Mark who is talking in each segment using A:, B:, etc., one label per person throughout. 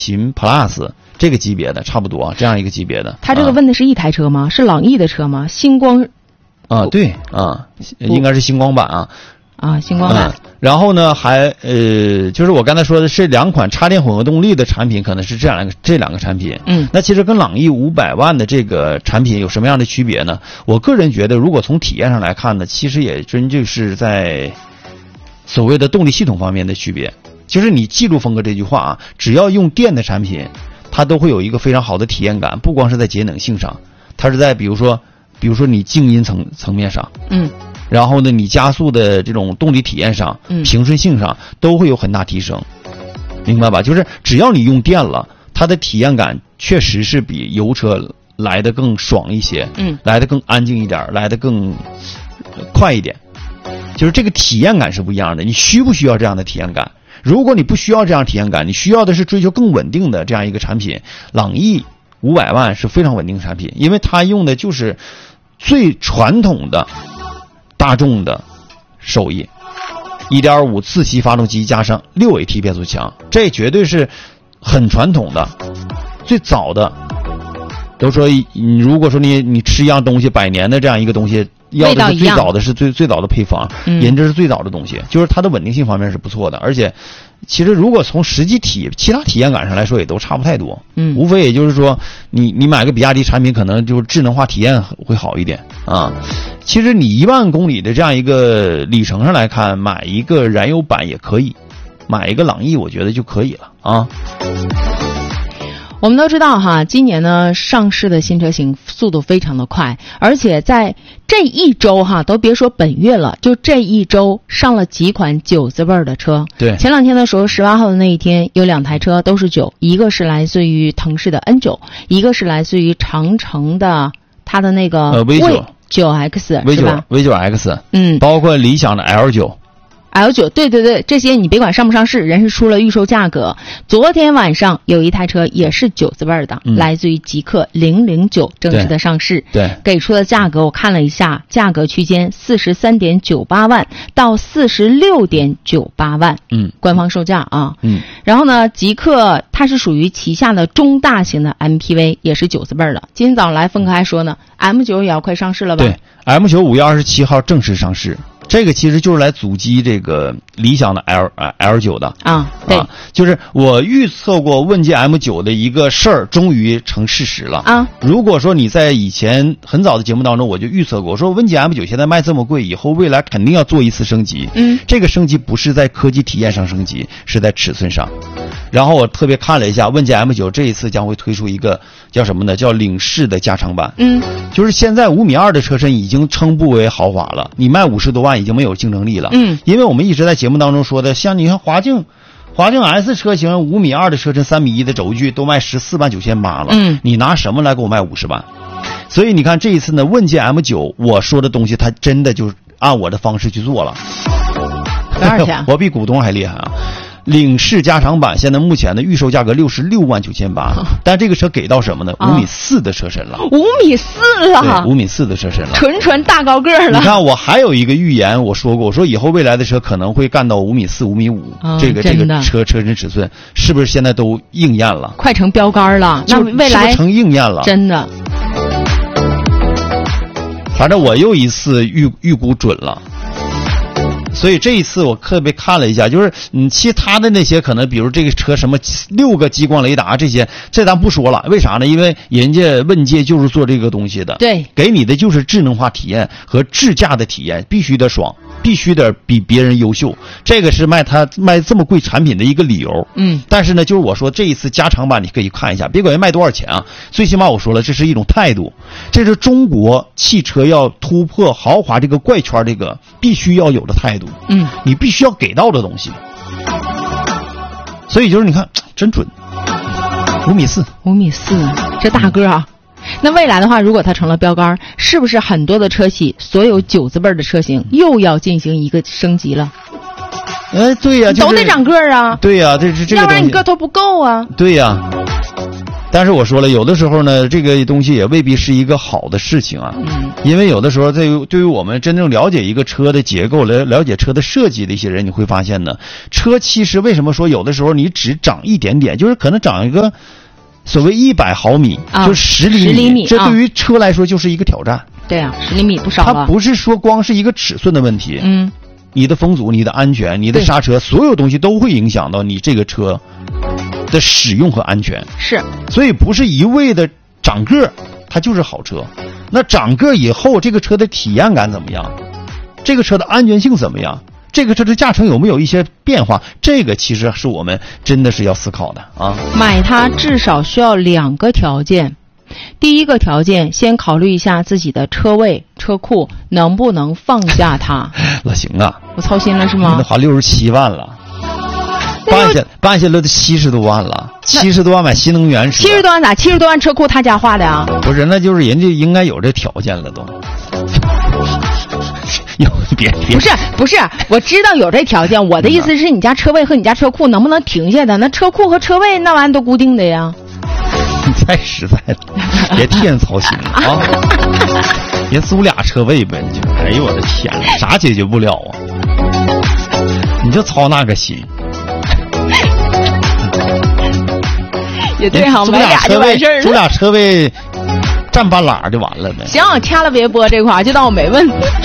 A: 秦 Plus 这个级别的，差不多啊，这样一个级别的。
B: 他这个问的是一台车吗？是朗逸的车吗？星光
A: 啊，对啊，应该是星光版啊。
B: 啊，星光版。
A: 然后呢，就是我刚才说的这两款插电混合动力的产品，可能是这两个产品。那其实跟朗逸500万的这个产品有什么样的区别呢？我个人觉得，如果从体验上来看呢，其实也真就是在所谓的动力系统方面的区别。就是你记住峰哥这句话啊，只要用电的产品，它都会有一个非常好的体验感，不光是在节能性上，它是在比如说你静音层面上，然后呢，你加速的这种动力体验上，平顺性上都会有很大提升，明白吧？就是只要你用电了，它的体验感确实是比油车来得更爽一些，来得更安静一点，来得更快一点，就是这个体验感是不一样的。你需不需要这样的体验感？如果你不需要这样体验感，你需要的是追求更稳定的这样一个产品，朗逸500万是非常稳定的产品，因为它用的就是最传统的大众的手艺 1.5 自吸发动机加上6AT 变速箱，这绝对是很传统的最早的。都说如果说你吃一样东西100年的这样一个东西，要的是最早的是最早的配方，人这是最早的东西，就是它的稳定性方面是不错的。而且其实如果从实际其他体验感上来说也都差不太多，无非也就是说你买个比亚迪产品可能就是智能化体验会好一点啊。其实你1万公里的这样一个里程上来看，买一个燃油版也可以，买一个朗逸我觉得就可以了啊。
B: 我们都知道哈，今年呢上市的新车型速度非常的快，而且在这一周哈，都别说本月了，就这一周上了几款9字辈的车。
A: 对，
B: 前两天的时候18号的那一天有2台车都是9，一个是来自于腾势的 N9， 一个是来自于长城的它的那个 V9X 是吧
A: ？V9X， 包括理想的 L9。
B: 对，这些你别管上不上市，人是出了预售价格。昨天晚上有一台车也是9字辈的，来自于极氪009正式的上市。
A: 对，
B: 给出的价格我看了一下，价格区间43.98万到46.98万，官方售价啊。然后呢，极氪它是属于旗下的中大型的 MPV， 也是9字辈的。今天早上来峰哥还说呢 ，M9 也要快上市了吧？
A: 对 ，M9 5月27号正式上市。这个其实就是来阻击这个理想的 L9 的
B: 对，
A: 就是我预测过问界 M9 的一个事儿，终于成事实了啊！如果说你在以前很早的节目当中，我就预测过，我说问界 M9 现在卖这么贵，以后未来肯定要做一次升级。这个升级不是在科技体验上升级，是在尺寸上。然后我特别看了一下，问界 M9 这一次将会推出一个叫什么呢？叫领仕的加长版。就是现在5.2米的车身已经称不为豪华了，你卖50多万已经没有竞争力了。因为我们一直在节目当中说的，像你看华境 S 车型5.2米的车身3.1米的轴距都卖14.98万了，你拿什么来给我卖50万？所以你看这一次呢，问界 M9 我说的东西，它真的就是按我的方式去做了。
B: 多少钱？
A: 我比股东还厉害啊！领仕加长版现在目前的预售价格66.98万，但这个车给到什么呢？5.4米的车身了
B: ，5.4米了
A: ，5.4米的车身了，
B: 纯大高个了。
A: 你看，我还有一个预言，我说过，我说以后未来的车可能会干到5.4米、5.5米，这个车身尺寸是不是现在都应验了？
B: 快成标杆了，那未来
A: 是不是成应验了？
B: 真的。
A: 反正我又一次预估准了。所以这一次我特别看了一下，就是其他的那些可能比如这个车什么6个激光雷达这些，这咱不说了，为啥呢？因为人家问界就是做这个东西的，
B: 对，
A: 给你的就是智能化体验和智驾的体验，必须得爽，必须得比别人优秀，这个是卖这么贵产品的一个理由。但是呢，就是我说这一次加长版你可以看一下，别管卖多少钱啊，最起码我说了，这是一种态度，这是中国汽车要突破豪华这个怪圈这个必须要有的态度。你必须要给到的东西。所以就是你看真准，5.4米，
B: 这大个啊！那未来的话，如果它成了标杆，是不是很多的车企所有9字辈的车型又要进行一个升级了？
A: 对呀，
B: 都得长个啊！
A: 对呀，这
B: 要不然你个头不够啊！
A: 对呀。 但是我说了，有的时候呢，这个东西也未必是一个好的事情啊。因为有的时候对于我们真正了解一个车的结构、了解车的设计的一些人，你会发现呢，车其实为什么说有的时候你只长一点点，就是可能长一个所谓100毫米，就是10厘米，这对于车来说就是一个挑战。
B: 对啊，10厘米不少了。
A: 它不是说光是一个尺寸的问题，你的风阻、你的安全、你的刹车，所有东西都会影响到你这个车的使用和安全。
B: 是，
A: 所以不是一味的长个它就是好车。那长个以后，这个车的体验感怎么样？这个车的安全性怎么样？这个车的驾乘有没有一些变化？这个其实是我们真的是要思考的啊。
B: 买它至少需要2个条件。第一个条件，先考虑一下自己的车位、车库能不能放下它。
A: 那行啊，
B: 我操心了是吗？
A: 那花67万了，办下来都70多万了，70多万买新能源车。
B: 70多万咋？70多万车库他家花的呀？
A: 不是，那就是人家应该有这条件了都。别
B: 不是，我知道有这条件，我的意思是你家车位和你家车库能不能停下的？那车库和车位那玩意儿都固定的呀。
A: 你太实在了，别替人操心啊！别租俩车位呗，你就哎呦我的天哪，啥解决不了啊？你就操那个心。
B: 也对哈，买俩就完事儿了。
A: 租俩车位占半拉就完了呗。
B: 行，掐了别播这块儿，就当我没问。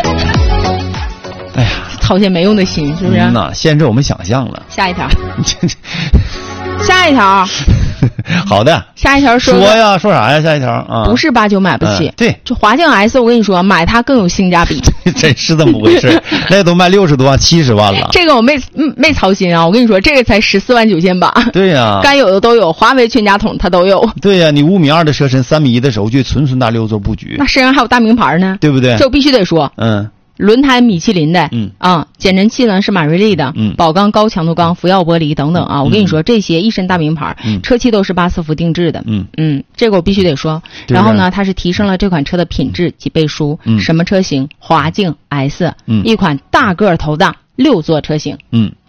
A: 哎呀，
B: 操些没用的心，是不是？
A: 限制我们想象了。
B: 下一条。下一条。
A: 好的，
B: 下一条说
A: 呀，说啥呀？下一条啊，
B: 不是89买不起，
A: 对，
B: 就华境 S， 我跟你说，买它更有性价比。
A: 真是这么回事，那都卖60多万、70万了。
B: 这个我没操心啊，我跟你说，这个才14万9800。
A: 对呀，
B: 该有的都有，华为全家桶它都有。
A: 对呀，你5.2米的车身，3.1米的轴距，纯大6座布局，
B: 那身上还有大名牌呢，
A: 对不对？
B: 这我必须得说，轮胎米其林的，减震器呢是马瑞利的，宝钢高强度钢、福耀玻璃等等啊，我跟你说，这些一身大名牌，车漆都是巴斯夫定制的，这个我必须得说。然后呢，它是提升了这款车的品质几倍数，什么车型？华境 S，一款大个头大6座车型，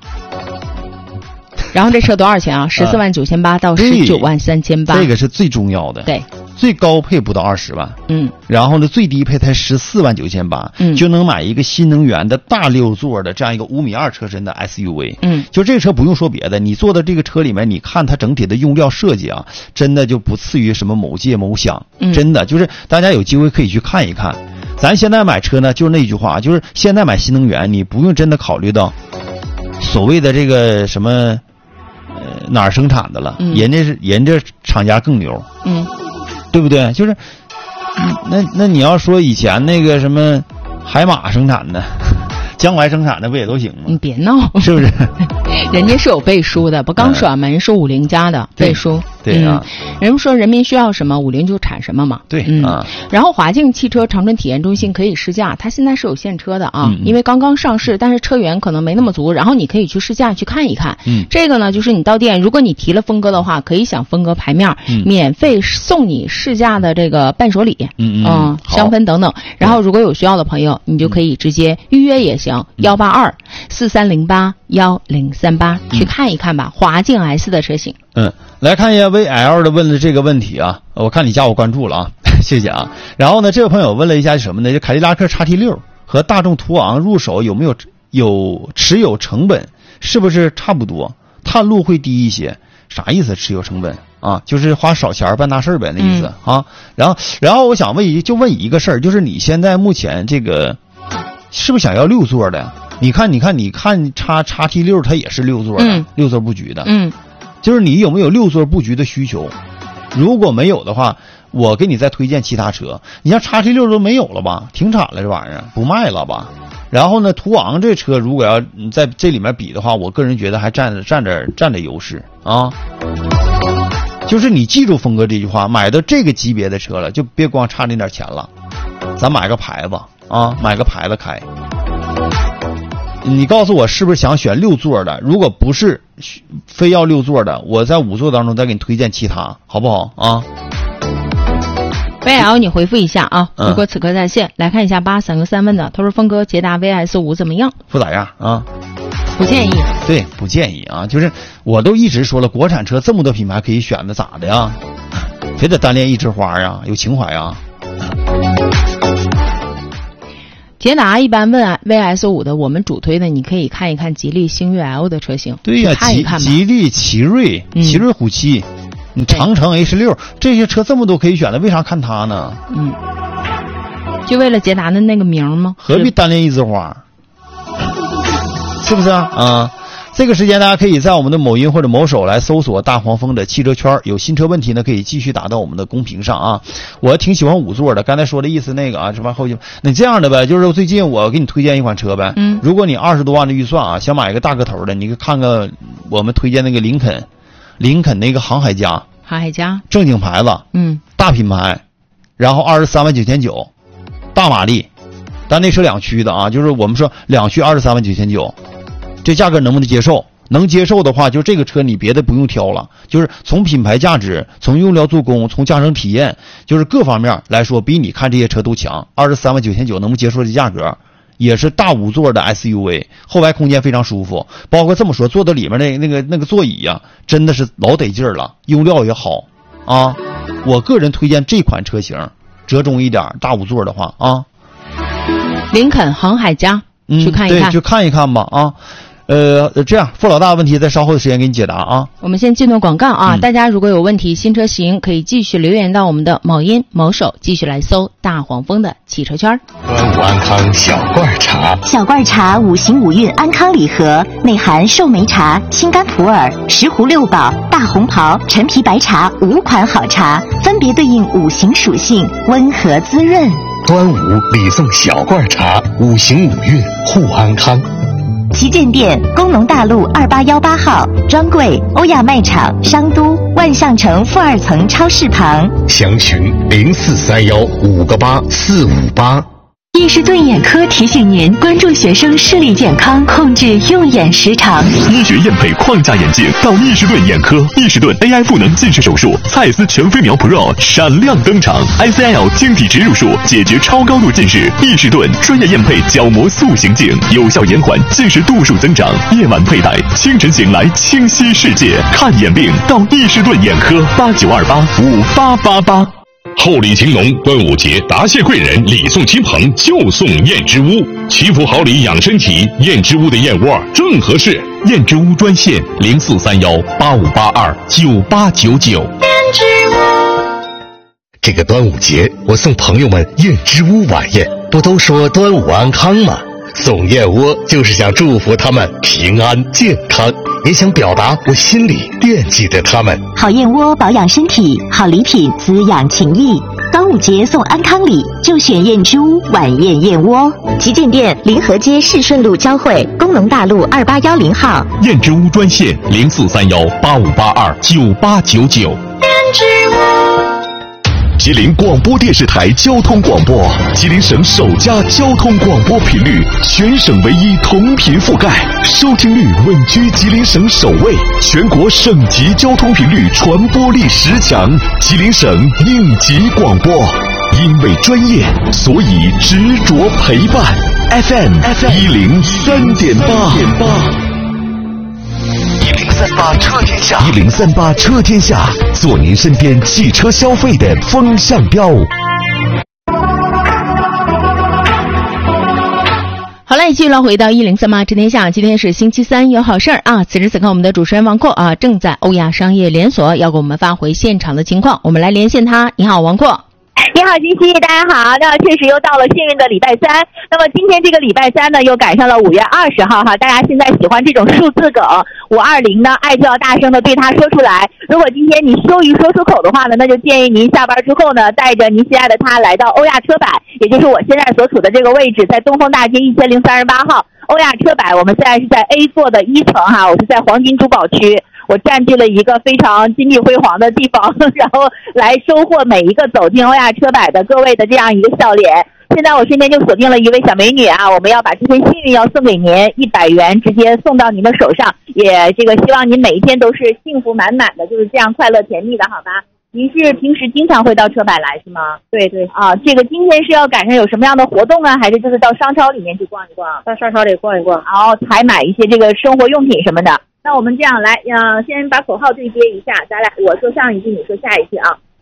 B: 然后这车多少钱啊？14万9800到19万3800，
A: 这个是最重要的。
B: 对。
A: 最高配不到20万，然后呢，最低配才14万9800，就能买一个新能源的大6座的这样一个5.2米车身的 SUV，就这个车不用说别的，你坐到这个车里面，你看它整体的用料设计啊，真的就不次于什么某界某享，真的就是大家有机会可以去看一看。咱现在买车呢，就是那句话，就是现在买新能源，你不用真的考虑到所谓的这个什么哪儿生产的了，人家厂家更牛，对不对？就是，那你要说以前那个什么海马生产的、江淮生产的不也都行吗？
B: 你别闹，
A: 是不是？
B: 人家是有背书的，不刚说完吗？人是50家的背书。
A: 对啊，
B: 人们说人民需要什么，50就产什么嘛。
A: 对，
B: 然后华境汽车长春体验中心可以试驾，它现在是有现车的啊，因为刚刚上市，但是车源可能没那么足，然后你可以去试驾去看一看。这个呢，就是你到店，如果你提了峰哥的话，可以享峰哥牌面，免费送你试驾的这个伴手礼，香氛等等。然后如果有需要的朋友，你就可以直接预约也行，18243081038去看一看吧，华境 S 的车型。
A: 来看一下 VL 的问的这个问题啊，我看你加我关注了啊，谢谢啊。然后呢，这位朋友问了一下什么呢？就凯迪拉克 XT6 和大众途昂入手有没有持有成本是不是差不多？探路会低一些？啥意思？持有成本啊，就是花少钱办大事呗，那意思啊。然后我想问一个事儿，就是你现在目前这个是不是想要6座的？你看 XT6 它也是6座的，6座布局的，就是你有没有6座布局的需求？如果没有的话，我给你再推荐其他车。你像 XT6 都没有了吧，停产了，这玩意儿不卖了吧？然后呢，途昂这车如果要在这里面比的话，我个人觉得还占着优势啊。就是你记住峰哥这句话，买到这个级别的车了，就别光差那点钱了，咱买个牌子啊，买个牌子开。你告诉我是不是想选6座的？如果不是非要6座的，我在5座当中再给你推荐其他，好不好啊
B: ？VL 你回复一下啊，如果此刻在线，来看一下8363问的，他说峰哥捷达 VS5 怎么样？
A: 不咋样啊，
B: 不建议。
A: 对，不建议啊，就是我都一直说了，国产车这么多品牌可以选的，咋的呀？ 谁得单恋一枝花啊？有情怀啊。
B: 捷达一般问 VS5 的，我们主推的，你可以看一看吉利星越 L 的车型。
A: 对呀，吉利奇瑞、奇瑞虎7，你长城 H6这些车这么多可以选的，为啥看它呢？
B: 就为了捷达的那个名吗？
A: 何必单恋一枝花？是不是啊？这个时间大家可以在我们的某音或者某手来搜索大黄蜂的汽车圈，有新车问题呢可以继续打到我们的公屏上啊。我挺喜欢5座的，刚才说的意思那个啊，什么后期那这样的呗，就是最近我给你推荐一款车呗。如果你20多万的预算啊，想买一个大个头的，你可以看看我们推荐那个林肯那个航海家正经牌子，大品牌，然后23.999万，大马力，但那车2驱的啊，就是我们说2驱23.999万。这价格能不能接受？能接受的话，就这个车你别的不用挑了，就是从品牌价值、从用料做工、从驾乘体验，就是各方面来说，比你看这些车都强。23.999万能不能接受这价格？也是大5座的 SUV， 后排空间非常舒服，包括这么说，坐到里面那个座椅呀，真的是老得劲儿了，用料也好啊。我个人推荐这款车型，折中一点，大5座的话啊。
B: 林肯航海家，去看一看，
A: 对，去看一看吧啊。这样傅老大问题在稍后的时间给你解答啊。
B: 我们先进入广告啊，大家如果有问题新车型可以继续留言到我们的某音某手，继续来搜大黄蜂的汽车圈。
C: 端午安康小罐茶，
D: 小罐茶5行5运安康礼盒，内含寿眉茶、青柑普洱、石斛六宝、大红袍、陈皮白茶5款好茶，分别对应5行属性，温和滋润。
C: 端午礼送小罐茶，5行5运护安康。
D: 旗舰店工农大路2818号，专柜欧亚卖场商都万象城负2层超市旁，
C: 详询0431588458。
D: 易士顿眼科提醒您关注学生视力健康，控制用眼时长。
E: 医学验配框架眼镜到易士顿眼科，易士顿 AI 赋能近视手术，蔡司全飞秒 Pro 闪亮登场 ，ICL 晶体植入术解决超高度近视，易士顿专业验配角膜塑形镜，有效延缓近视度数增长，夜晚佩戴，清晨醒来清晰世界。看眼病到易士顿眼科，89285888。
F: 厚礼情浓，端午节答谢贵人，礼送亲朋就送燕之屋，祈福好礼养身体，燕之屋的燕窝正合适。
E: 燕之屋专线043185829899。燕之
C: 屋。这个端午节，我送朋友们燕之屋晚宴，不都说端午安康吗？送燕窝就是想祝福他们平安健康，也想表达我心里惦记着他们。
D: 好燕窝保养身体，好礼品滋养情谊。端午节送安康礼，就选燕之屋晚宴燕窝。旗舰店临河街市顺路交汇，工农大路2810号。
E: 燕之屋专线043185829899。燕之屋。吉林广播电视台交通广播，吉林省首家交通广播频率，全省唯一同频覆盖，收听率稳居吉林省首位，全国省级交通频率传播力10强，吉林省应急广播。因为专业，所以执着陪伴。FM 103.8。
C: 1038车天下，1038车天下，做您身边汽车消费的风向标。
B: 好嘞，继续来回到1038车天下，今天是星期三，有好事儿啊！此时此刻，我们的主持人王阔啊，正在欧亚商业连锁要给我们发回现场的情况，我们来连线他。你好，王阔。
G: 你好，金熙，大家好。那确实又到了幸运的礼拜三。那么今天这个礼拜三呢，又赶上了5月20号哈。大家现在喜欢这种数字梗520呢，爱就要大声的对他说出来。如果今天你羞于说出口的话呢，那就建议您下班之后呢，带着您心爱的他来到欧亚车百，也就是我现在所处的这个位置，在东风大街1038号欧亚车百。我们现在是在 A 座的1层哈，我是在黄金珠宝区。我占据了一个非常金碧辉煌的地方，然后来收获每一个走进欧亚车百的各位的这样一个笑脸。现在我身边就锁定了一位小美女啊，我们要把这份幸运要送给您100元，直接送到您的手上。也这个希望您每一天都是幸福满满的，就是这样快乐甜蜜的，好吧？您是平时经常会到车百来是吗？对对啊，这个今天是要赶上有什么样的活动啊？还是就是到商超里面去逛一逛？到商超里逛一逛，然后采买一些这个生活用品什么的。那我们这样来，先把口号对接一下，咱俩我说上一句，你说下一句啊。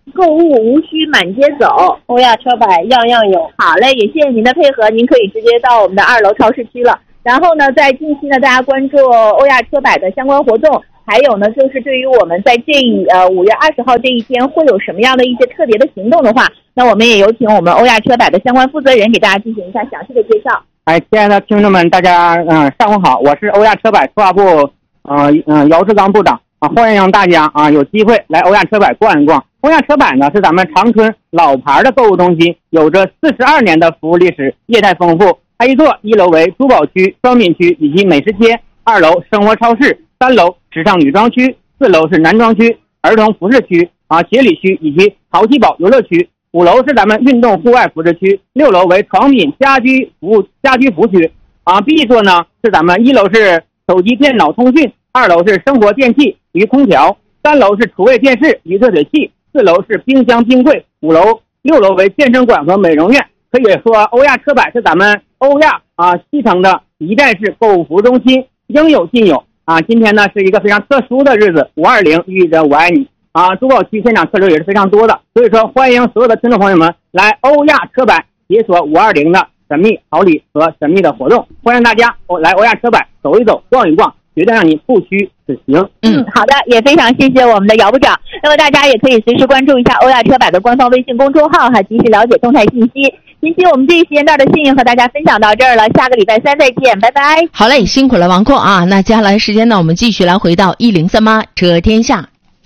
G: 购物无需满街走，
H: 欧亚车百样样有。
G: 好嘞，也谢谢您的配合，您可以直接到我们的2楼超市区了。然后呢，在近期呢，大家关注欧亚车百的相关活动，还有呢，就是对于我们在5月20号这一天会有什么样的一些特别的行动的话，那我们也有请我们欧亚车百的相关负责人给大家进行一下详细的介绍。
I: 亲爱的听众们，大家上午好，我是欧亚车百策划部姚志刚部长欢迎大家有机会来欧亚车百逛一逛。欧亚车百呢是咱们长春老牌的购物中心，有着42年的服务历史，业态丰富。它一座1楼为珠宝区、商品区以及美食街，2楼生活超市，3楼时尚女装区，4楼是男装区、儿童服饰区协理区以及淘气堡游乐区，5楼是咱们运动户外服饰区，6楼为床品家居服区B 座呢是咱们1楼是手机电脑通讯，2楼是生活电器与空调，3楼是厨卫电视与热水器，4楼是冰箱冰柜，6楼为健身馆和美容院。可以说欧亚车百是咱们欧亚西城的一站式购物服务中心，应有尽有今天呢是一个非常特殊的日子，520寓意着我爱你珠宝区现场客流也是非常多的，所以说欢迎所有的听众朋友们来欧亚车百解锁520的神秘好礼和神秘的活动，欢迎大家来欧亚车百走一走逛一逛，绝对让你不虚此行。
G: 好的，也非常谢谢我们的姚部长。那么大家也可以随时关注一下欧亚车百的官方微信公众号及时了解动态信息。今天我们这一时间段的幸运和大家分享到这儿了，下个礼拜3再见，拜拜。
B: 好嘞，辛苦了王控那接下来时间呢，我们继续来回到1038车天下。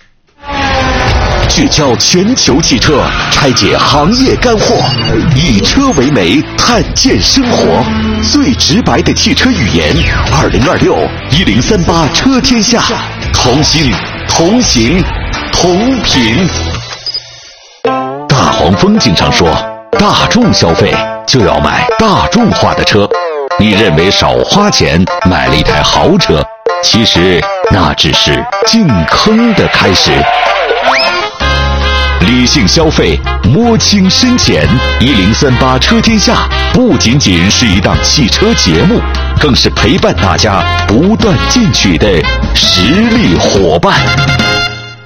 E: 聚焦全球汽车，拆解行业干货，以车为媒，探见生活，最直白的汽车语言。2026 1038车天下，同心同行同频。大黄蜂经常说，大众消费就要买大众化的车。你认为少花钱买了一台豪车，其实那只是进坑的开始。理性消费，摸清深浅。1038车天下不仅仅是一档汽车节目，更是陪伴大家不断进取的实力伙伴。